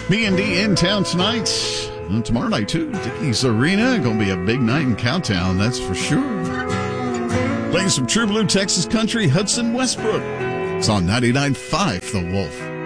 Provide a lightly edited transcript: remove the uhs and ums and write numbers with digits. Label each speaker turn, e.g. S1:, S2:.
S1: B&D in town tonight. And tomorrow night, too. Dickies Arena. Going to be a big night in Cowtown, that's for sure. Playing some True Blue Texas country, Hudson Westbrook. It's on 99.5 The Wolf.